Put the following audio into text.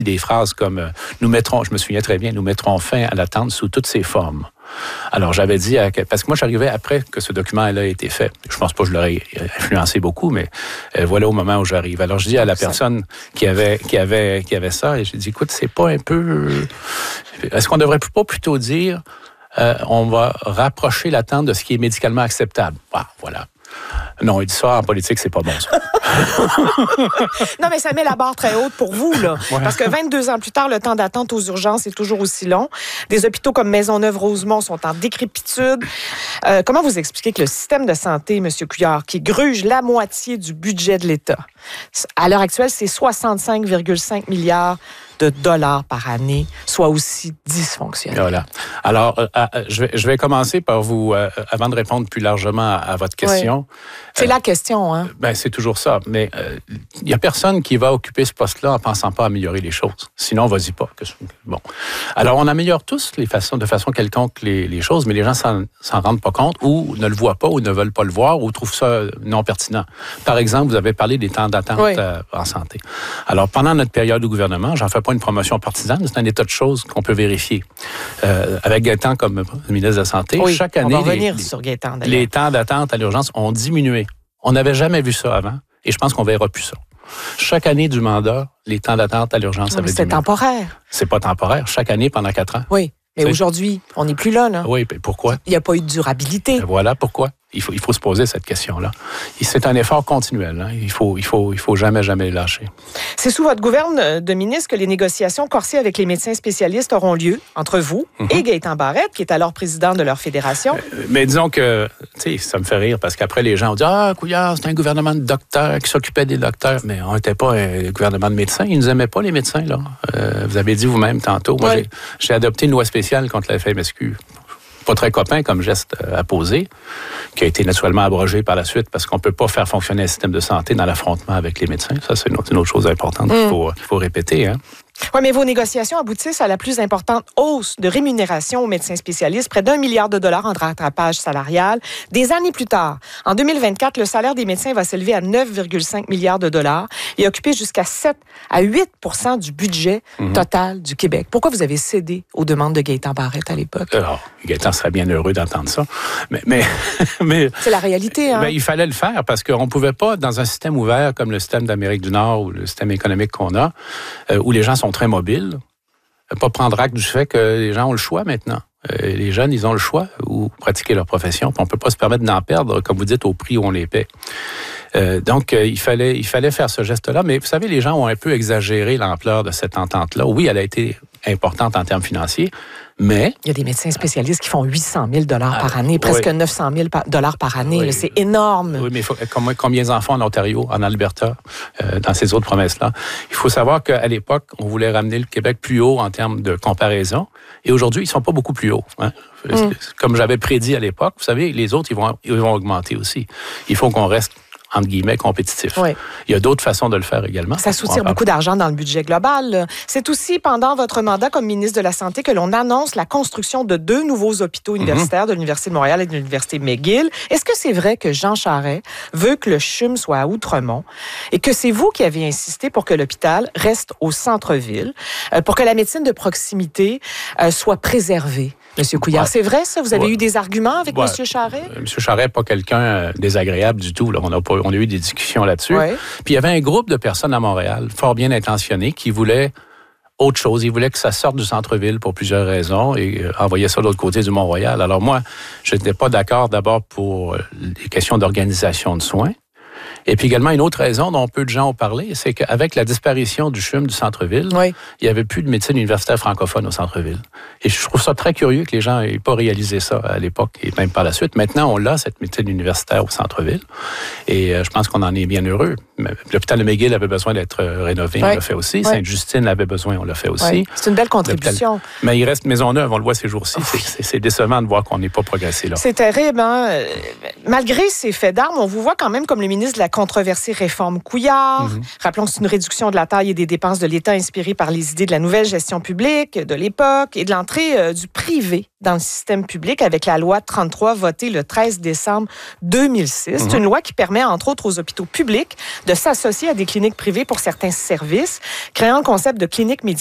des phrases comme « nous mettrons, je me souviens très bien, nous mettrons fin à l'attente sous toutes ses formes ». Alors, j'avais dit, parce que moi, j'arrivais après que ce document-là a été fait. Je pense pas que je l'aurais influencé beaucoup, mais voilà au moment où j'arrive. Alors, je dis à la personne qui avait ça, et j'ai dit, écoute, c'est pas un peu... Est-ce qu'on devrait pas plutôt dire, on va rapprocher l'attente de ce qui est médicalement acceptable? Ah, voilà. Non, il dit ça en politique, c'est pas bon, ça. Non, mais ça met la barre très haute pour vous, là. Ouais. Parce que 22 ans plus tard, le temps d'attente aux urgences est toujours aussi long. Des hôpitaux comme Maisonneuve-Rosemont sont en décrépitude. Comment vous expliquez que le système de santé, M. Couillard, qui gruge la moitié du budget de l'État, à l'heure actuelle, c'est 65,5 milliards de dollars par année, soit aussi dysfonctionnel? Voilà. Alors, je vais commencer par vous, avant de répondre plus largement à votre question. Oui. C'est la question, hein? Ben, c'est toujours ça. Mais il n'y a personne qui va occuper ce poste-là en pensant pas améliorer les choses. Sinon, vas-y pas. Bon. Alors, on améliore tous de façon quelconque les choses, mais les gens s'en rendent pas compte ou ne le voient pas ou ne veulent pas le voir ou trouvent ça non pertinent. Par exemple, vous avez parlé des temps d'attente en santé. Alors, pendant notre période au gouvernement, j'en fais pas une promotion partisane, c'est un état de choses qu'on peut vérifier. Avec Gaétan comme ministre de la Santé, chaque année, on va revenir sur Gaétan, les temps d'attente à l'urgence ont diminué. On n'avait jamais vu ça avant et je pense qu'on verra plus ça. Chaque année du mandat, les temps d'attente à l'urgence avaient diminué. C'est temporaire. C'est pas temporaire. Chaque année pendant 4 ans. Oui, mais aujourd'hui, on n'est plus là. Oui, mais pourquoi? Il n'y a pas eu de durabilité. Et voilà pourquoi. Il faut se poser cette question-là. C'est un effort continuel. Hein. Il faut jamais lâcher. C'est sous votre gouvernement de ministre que les négociations corsées avec les médecins spécialistes auront lieu entre vous et Gaétan Barrette, qui est alors président de leur fédération. Mais disons que, tu sais, ça me fait rire parce qu'après les gens ont dit « Ah, Couillard, c'est un gouvernement de docteurs qui s'occupait des docteurs. » Mais on n'était pas un gouvernement de médecins. Ils nous aimaient pas, les médecins, là. Vous avez dit vous-même tantôt. Moi, j'ai adopté une loi spéciale contre la FMSQ. Pas très copain comme geste à poser, qui a été naturellement abrogé par la suite parce qu'on ne peut pas faire fonctionner un système de santé dans l'affrontement avec les médecins. Ça, c'est une autre chose importante qu'il faut répéter. Hein. Oui, mais vos négociations aboutissent à la plus importante hausse de rémunération aux médecins spécialistes, près d'1 milliard de dollars en rattrapage salarial. Des années plus tard, en 2024, le salaire des médecins va s'élever à 9,5 milliards de dollars et occuper jusqu'à 7 à 8 % du budget total du Québec. Pourquoi vous avez cédé aux demandes de Gaétan Barrette à l'époque? Alors, Gaétan serait bien heureux d'entendre ça. Mais c'est la réalité, hein? Ben, il fallait le faire parce qu'on ne pouvait pas, dans un système ouvert comme le système d'Amérique du Nord ou le système économique qu'on a, où les gens sont très mobiles, pas prendre acte du fait que les gens ont le choix maintenant. Les jeunes, ils ont le choix ou pratiquer leur profession. On ne peut pas se permettre d'en perdre, comme vous dites, au prix où on les paie. Donc, il fallait faire ce geste-là. Mais vous savez, les gens ont un peu exagéré l'ampleur de cette entente-là. Oui, elle a été importante en termes financiers, mais... Il y a des médecins spécialistes qui font 800 000 $ par année, presque 900 000 $ par année. Oui. Là, c'est énorme. Oui, mais combien d'enfants en Ontario, en Alberta, dans ces autres promesses-là? Il faut savoir qu'à l'époque, on voulait ramener le Québec plus haut en termes de comparaison. Et aujourd'hui, ils ne sont pas beaucoup plus hauts. Hein? Comme j'avais prédit à l'époque, vous savez, les autres, ils vont augmenter aussi. Il faut qu'on reste entre guillemets, compétitif. Oui. Il y a d'autres façons de le faire également. Ça soutire beaucoup d'argent dans le budget global. C'est aussi pendant votre mandat comme ministre de la Santé que l'on annonce la construction de 2 nouveaux hôpitaux universitaires de l'Université de Montréal et de l'Université McGill. Est-ce que c'est vrai que Jean Charest veut que le CHUM soit à Outremont et que c'est vous qui avez insisté pour que l'hôpital reste au centre-ville, pour que la médecine de proximité soit préservée? Monsieur Couillard, c'est vrai ça? Vous avez eu des arguments avec Monsieur Charest? Monsieur Charest n'est pas quelqu'un désagréable du tout. Là. On a eu des discussions là-dessus. Ouais. Puis il y avait un groupe de personnes à Montréal, fort bien intentionnées, qui voulaient autre chose. Ils voulaient que ça sorte du centre-ville pour plusieurs raisons et envoyer ça de l'autre côté du Mont-Royal. Alors moi, je n'étais pas d'accord d'abord pour les questions d'organisation de soins. Et puis également, une autre raison dont peu de gens ont parlé, c'est qu'avec la disparition du CHUM du centre-ville, il n'y avait plus de médecine universitaire francophone au centre-ville. Et je trouve ça très curieux que les gens n'aient pas réalisé ça à l'époque et même par la suite. Maintenant, on l'a, cette médecine universitaire au centre-ville. Et je pense qu'on en est bien heureux. L'hôpital de McGill avait besoin d'être rénové, on l'a fait aussi. Sainte-Justine avait besoin, on l'a fait aussi. C'est une belle contribution. Mais il reste Maisonneuve, on le voit ces jours-ci. C'est décevant de voir qu'on n'est pas progressé là. C'est terrible, hein? Malgré ces faits d'armes, on vous voit quand même comme le ministre ministre de la controversée réforme Couillard. Rappelons que c'est une réduction de la taille et des dépenses de l'État inspirée par les idées de la nouvelle gestion publique de l'époque et de l'entrée du privé dans le système public avec la loi 33 votée le 13 décembre 2006. C'est une loi qui permet, entre autres, aux hôpitaux publics de s'associer à des cliniques privées pour certains services, créant le concept de clinique médicale